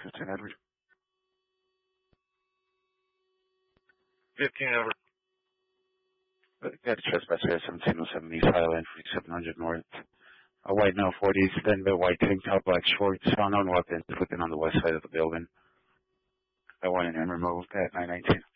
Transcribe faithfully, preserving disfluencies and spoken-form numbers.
fifteen Edward. fifteen over. Got a trespasser seventeen oh seven East Highland, forty-seven hundred North. A white no forty, then the white tank top, black shorts, unknown weapon, looking on the west side of the building. I want an M removed at nine nineteen.